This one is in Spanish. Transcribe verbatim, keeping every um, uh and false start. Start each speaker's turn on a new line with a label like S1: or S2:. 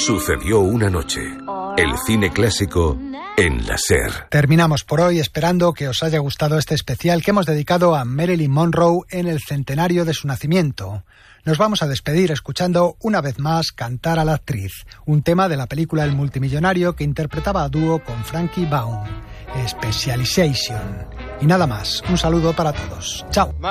S1: Sucedió una noche. El cine clásico en la SER.
S2: Terminamos por hoy esperando que os haya gustado este especial que hemos dedicado a Marilyn Monroe en el centenario de su nacimiento. Nos vamos a despedir escuchando una vez más Cantar a la actriz, un tema de la película El multimillonario que interpretaba a dúo con Frankie Baum, Specialization. Y nada más, un saludo para todos. Chao.